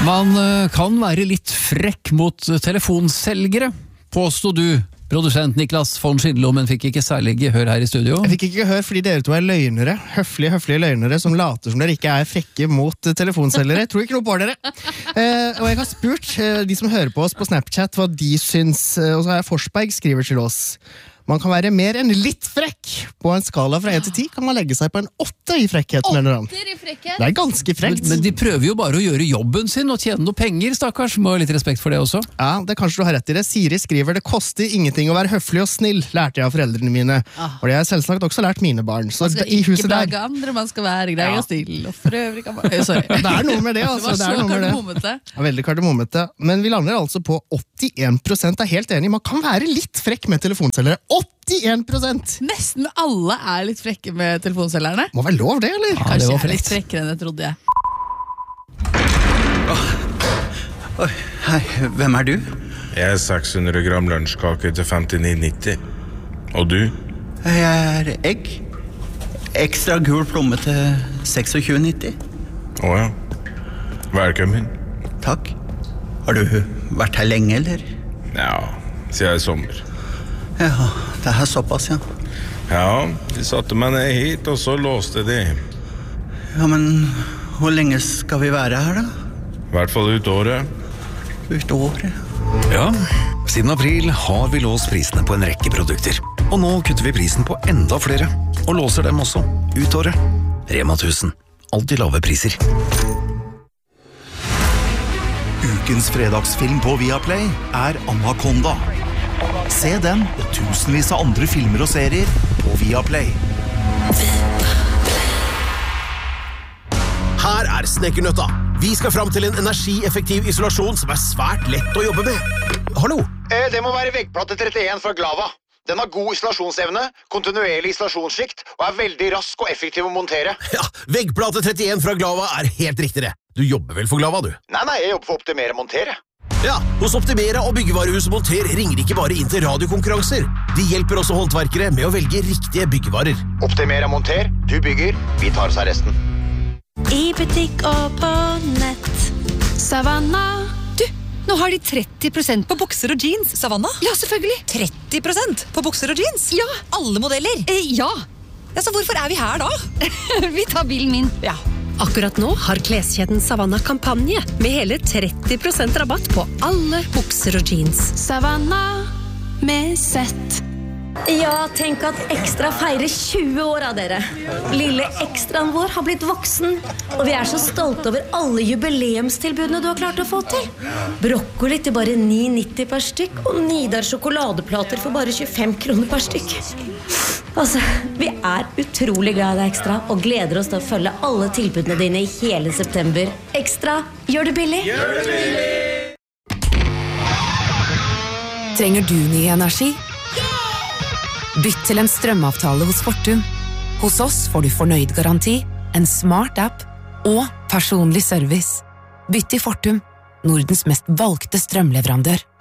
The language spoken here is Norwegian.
Man kan være litt frekk mot telefonselgere, påstod du, produsent Niklas von Schindlo, men fikk ikke særlig gehør her i studio. Jeg fikk ikke gehør fordi dere to løgnere, høflige løgnere som later som dere ikke frekke mot telefonselgere. Jeg tror ikke noe på dere. Og jeg har spurt de som hører på oss på Snapchat hva de syns, og så har Forsberg skriver til oss. Man kan være mer enn litt frekk. På en skala fra 1 til 10 kan man legge seg på en 8 i frekkhet. 8 i frekkhet? Det ganske frekt. Men de prøver jo bare å gjøre jobben sin og tjene noe penger, stakkars. Må ha litt respekt for det også. Ja, det kanskje du har rett i det. Siri skriver, det koster ingenting å være høflig og snill, lærte jeg av foreldrene mine. Og det har jeg selvsagt også lært mine barn. Så man skal ikke plage andre, man skal være grei og stille, og for øvrig kan man... Sorry. Det noe med det, altså. Det var så kardemommete. Ja, veldig kardemommete. Men vi lander altså på 81% helt enig. Man kan være litt frekk med telefonselgere. 81%! Nesten alle litt frekke med telefonselgerne. Må være lov det, eller? Ja, kanskje jeg litt frekkere enn jeg trodde jeg. Hei, hvem du? Jeg 600 gram lunsjkake til 59,90. Og du? Jeg egg. Ekstra gul plomme til 26,90. Åja. Velkommen. Takk. Har du vært her lenge, eller? Ja, siden i sommer. Ja, det såpass, ja. Ja, de satte meg ned hit, og så låste de. Ja, men hvor lenge skal vi være her, da? I hvert fall ut året. Ut året? Ja, siden april har vi låst prisene på en rekke produkter. Og nå kutter vi prisen på enda flere. Og låser dem også, ut året. Rema 1000. Alltid lave priser. Ukens fredagsfilm på Viaplay Anaconda. Se den og tusenvis av andre filmer og serier på Viaplay. Her Snekkernøtta. Vi skal fram til en energieffektiv isolasjon som svært lett å jobbe med. Hallo? Det må være veggplate 31 fra Glava. Den har god isolasjonsevne, kontinuerlig isolasjonsskikt og veldig rask og effektiv å montere. Ja, veggplate 31 fra Glava helt riktig det. Du jobber vel for Glava, du? Nei, jeg jobber for Optimera Montere. Ja, hos Optimera og Byggevarehuset Monter ringer ikke bare inn til radiokonkurranser. De hjelper også håndverkere med å velge riktige byggevarer. Optimera Monter, du bygger, vi tar oss av resten. I butikk og på nett. Savannah. Du, nå har de 30% på bukser og jeans. Savannah? Ja, selvfølgelig. 30% på bukser og jeans? Ja. Alle modeller? Ja. Ja, så hvorfor vi her da? Vi tar bilen min. Ja. Akkurat nå har kleskjeden Savannah kampanje med hele 30% rabatt på alle bukser og jeans. Savannah med sett. Ja, tenk at Ekstra feirer 20 år av dere. Lille Ekstraen vår har blitt voksen, og vi så stolte over alle jubileumstilbudene du har klart å få til. Brokkoli til bare 9,90 per stykk, og Nidar sjokoladeplater for bare 25 kroner per stykk. Altså, vi utrolig glad i deg, Ekstra, og gleder oss til å følge alle tilbudene dine i hele september. Ekstra, gjør det billig! Gjør det billig! Trenger du ny energi? Bytt til en strømavtale hos Fortum. Hos oss får du fornøyd garanti, en smart app og personlig service. Bytt til Fortum, Nordens mest valgte strømleverandør.